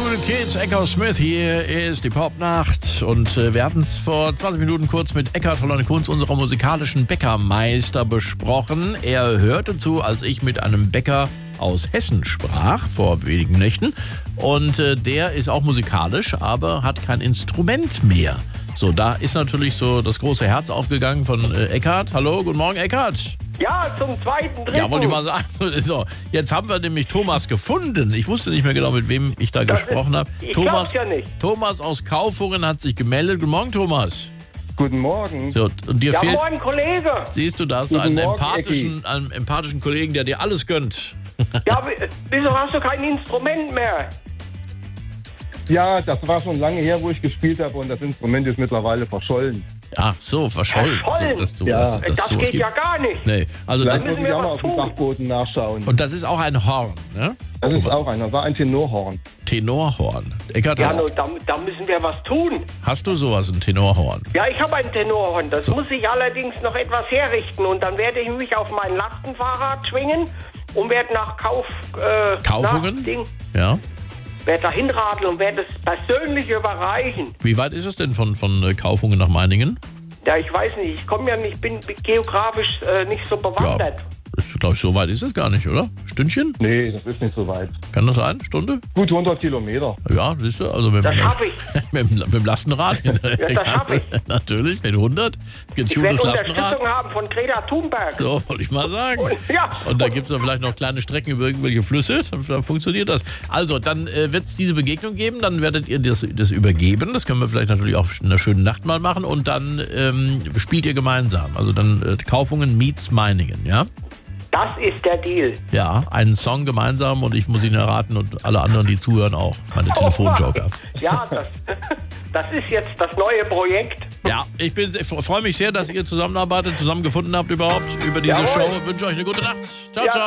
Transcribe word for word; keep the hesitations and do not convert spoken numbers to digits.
Included Kids, Echo Smith, hier ist die Popnacht und äh, wir hatten es vor zwanzig Minuten kurz mit Eckhard Holland Kunz, unserer musikalischen Bäckermeister, besprochen. Er hörte zu, als ich mit einem Bäcker aus Hessen sprach, vor wenigen Nächten, und äh, der ist auch musikalisch, aber hat kein Instrument mehr. So, da ist natürlich so das große Herz aufgegangen von äh, Eckhard. Hallo, guten Morgen, Eckhard. Ja, zum zweiten, dritten. Ja, wollte ich mal sagen. So, jetzt haben wir nämlich Thomas gefunden. Ich wusste nicht mehr genau, mit wem ich da Das gesprochen habe. Ich Thomas, glaub's ja nicht. Thomas aus Kaufungen hat sich gemeldet. Guten Morgen, Thomas. Guten Morgen. So, und dir Ja, fehlt, moin, Kollege. siehst du, da hast du Guten einen Morgen, empathischen, einen empathischen Kollegen, der dir alles gönnt. Ja, w- wieso hast du kein Instrument mehr? Ja, das war schon lange her, wo ich gespielt habe und das Instrument ist mittlerweile verschollen. Ach so, verschollen. Verschollen? So, dass du, Ja. dass, dass Das sowas geht gibt. ja gar nicht. Nee, also das, Vielleicht müssen muss ich wir auch mal was auf dem tun. Dachboden nachschauen. und das ist auch ein Horn, ne? Das ist auch einer, das war ein Tenorhorn. Tenorhorn. Eckart, Ja, hast, no, da, da müssen wir was tun. hast du sowas, ein Tenorhorn? Ja, ich habe ein Tenorhorn. Das muss ich allerdings noch etwas herrichten. Und dann werde ich mich auf mein Lastenfahrrad schwingen und werde nach Kauf... Äh, Kaufungen? nach Ding, Ja. werde da hinradeln und werde es persönlich überreichen. Wie weit ist es denn von, von äh, Kaufungen nach Meiningen? Ja, ich weiß nicht. Ich komme ja nicht, bin geografisch äh, nicht so bewandert. Glaube ich, so weit ist es gar nicht, oder? Stündchen? Nee, das ist nicht so weit. Kann das sein? Stunde? Gut hundert Kilometer. Ja, siehst du, also mit, Das dem- schaff ich. mit, dem- mit dem Lastenrad. Ja, das schaff ich. Natürlich, mit hundert. Ich werde Getuntes Lastenrad. Unterstützung haben von Greta Thunberg. So, wollte ich mal sagen. Und- ja. Und da gibt es dann vielleicht noch kleine Strecken über irgendwelche Flüsse, dann, dann funktioniert das. Also, dann äh, wird es diese Begegnung geben, dann werdet ihr das, das übergeben. Das können wir vielleicht natürlich auch in einer schönen Nacht mal machen. Und dann ähm, spielt ihr gemeinsam. Also dann äh, Kaufungen meets Meiningen, ja? Das ist der Deal. Ja, einen Song gemeinsam und ich muss ihn erraten und alle anderen, die zuhören, auch. Meine Telefonjoker. Ja, das, das ist jetzt das neue Projekt. Ja, ich, bin, ich freue mich sehr, dass ihr zusammenarbeitet, zusammengefunden habt überhaupt über diese Jawohl. Show. Ich wünsche euch eine gute Nacht. Ciao, Ja, ciao.